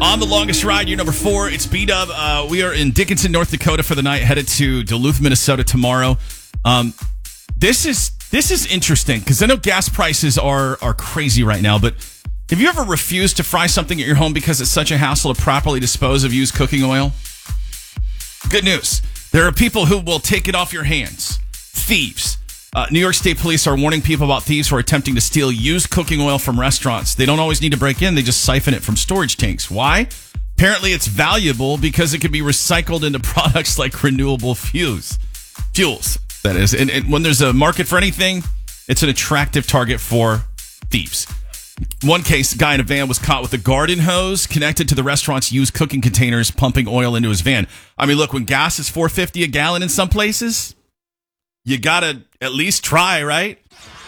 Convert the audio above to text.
On the longest ride, you're number 4. It's B-Dub. We are in Dickinson, North Dakota for the night, headed to Duluth, Minnesota tomorrow. This is interesting because I know gas prices are crazy right now, but have you ever refused to fry something at your home because it's such a hassle to properly dispose of used cooking oil? Good news. There are people who will take it off your hands. Thieves. New York State Police are warning people about thieves who are attempting to steal used cooking oil from restaurants. They don't always need to break in. They just siphon it from storage tanks. Why? Apparently it's valuable because it can be recycled into products like renewable fuels, that is. And when there's a market for anything, it's an attractive target for thieves. One case, a guy in a van was caught with a garden hose connected to the restaurant's used cooking containers, pumping oil into his van. I mean, look, when gas is $4.50 a gallon in some places, you gotta at least try, right?